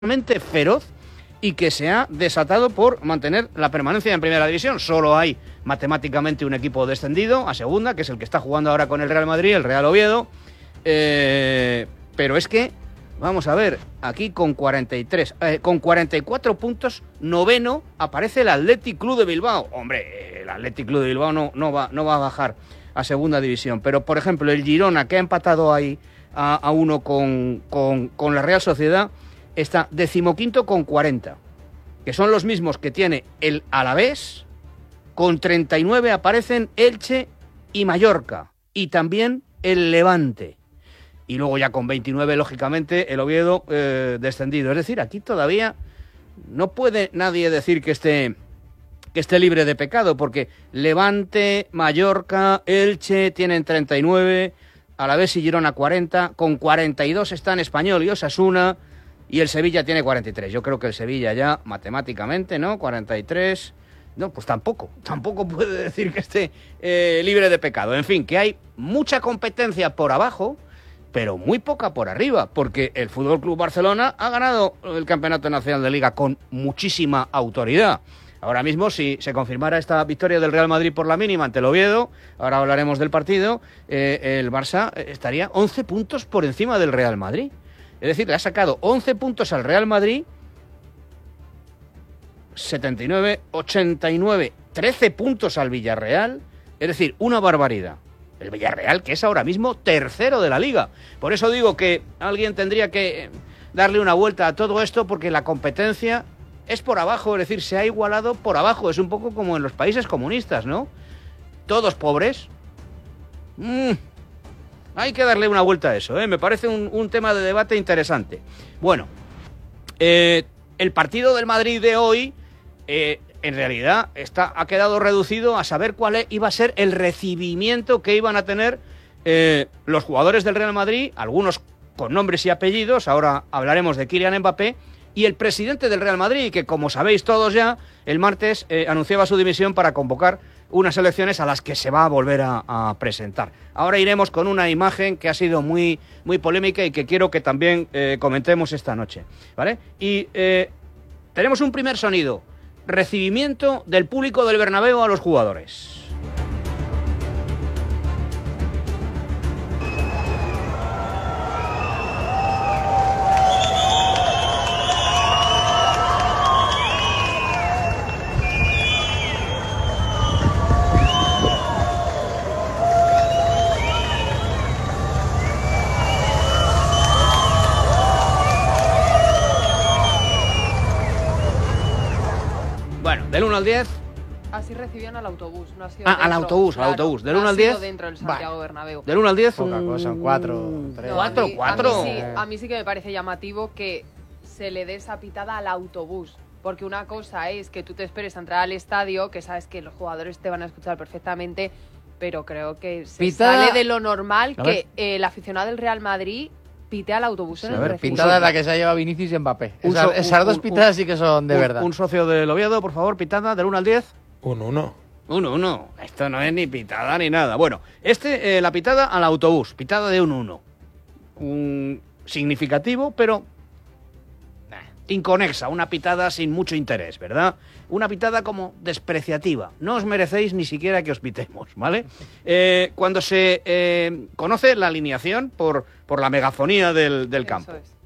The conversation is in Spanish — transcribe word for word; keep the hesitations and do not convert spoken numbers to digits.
feroz y que se ha desatado por mantener la permanencia en primera división. Solo hay matemáticamente un equipo descendido a segunda, que es el que está jugando ahora con el Real Madrid, el Real Oviedo. Eh, pero es que, vamos a ver, aquí con cuarenta y tres, eh, con cuarenta y cuatro puntos, noveno, aparece el Athletic Club de Bilbao. Hombre, el Athletic Club de Bilbao no, no, va, no va a bajar a segunda división. Pero, por ejemplo, el Girona, que ha empatado ahí a, a uno con, con, con la Real Sociedad, está decimoquinto con cuarenta, que son los mismos que tiene el Alavés. Con treinta y nueve aparecen Elche y Mallorca, y también el Levante. Y luego ya con veintinueve, lógicamente, el Oviedo eh, descendido. Es decir, aquí todavía no puede nadie decir que esté, que esté libre de pecado, porque Levante, Mallorca, Elche tienen treinta y nueve, Alavés y Girona cuarenta, con cuarenta y dos están Español y Osasuna, y el Sevilla tiene cuarenta y tres. Yo creo que el Sevilla ya, matemáticamente, ¿no? cuarenta y tres... No, pues tampoco, tampoco puede decir que esté eh, libre de pecado. En fin, que hay mucha competencia por abajo, pero muy poca por arriba, porque el F C Barcelona ha ganado el Campeonato Nacional de Liga con muchísima autoridad. Ahora mismo, si se confirmara esta victoria del Real Madrid por la mínima ante el Oviedo, ahora hablaremos del partido, eh, el Barça estaría once puntos por encima del Real Madrid. Es decir, le ha sacado once puntos al Real Madrid, setenta y nueve, ochenta y nueve, trece puntos al Villarreal, es decir, una barbaridad. El Villarreal, que es ahora mismo tercero de la Liga. Por eso digo que alguien tendría que darle una vuelta a todo esto, porque la competencia es por abajo, es decir, se ha igualado por abajo. Es un poco como en los países comunistas, ¿no? Todos pobres. Mm. Hay que darle una vuelta a eso, ¿eh? Me parece un, un tema de debate interesante. Bueno, eh, el partido del Madrid de hoy, eh, en realidad, está, ha quedado reducido a saber cuál iba a ser el recibimiento que iban a tener eh, los jugadores del Real Madrid, algunos con nombres y apellidos, ahora hablaremos de Kylian Mbappé, y el presidente del Real Madrid, que como sabéis todos ya, el martes eh, anunciaba su dimisión para convocar unas elecciones a las que se va a volver a, a presentar. Ahora iremos con una imagen que ha sido muy, muy polémica y que quiero que también eh, comentemos esta noche, ¿vale? Y eh, tenemos un primer sonido, recibimiento del público del Bernabéu a los jugadores. Del uno al diez. Así recibían al autobús, no ha sido Ah, dentro. al autobús, Claro, al autobús. Del no uno al ha sido diez. dentro del Santiago Bernabéu. Del uno al diez. Poca cosa, un cuatro. No, ¿Cuatro? a mí, ¿Cuatro? A mí, sí, a mí sí que me parece llamativo que se le dé esa pitada al autobús. Porque una cosa es que tú te esperes a entrar al estadio, que sabes que los jugadores te van a escuchar perfectamente, pero creo que se Pitada. sale de lo normal A que eh, el aficionado del Real Madrid pite al autobús en A el ver, recibimiento. pitada la que se ha llevado Vinicius y Mbappé. Un Esas, so- esas un- dos un- pitadas sí que son de un, verdad. Un socio del Oviedo, por favor, pitada del uno al diez. Un uno. uno uno. Esto no es ni pitada ni nada. Bueno, este, eh, la pitada al autobús, pitada de un uno. Un significativo, pero nah, inconexa, una pitada sin mucho interés, ¿verdad? Una pitada como despreciativa. No os merecéis ni siquiera que os pitemos, ¿vale? Eh, cuando se eh, conoce la alineación por, por la megafonía del, del Eso campo. es.